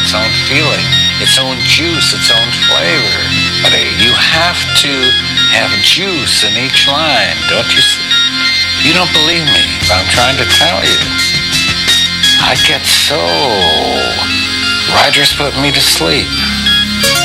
its own feeling, its own juice, its own flavor. But you have to have juice in each line, don't you see? You don't believe me, but I'm trying to tell you. I get so... Writers put me to sleep.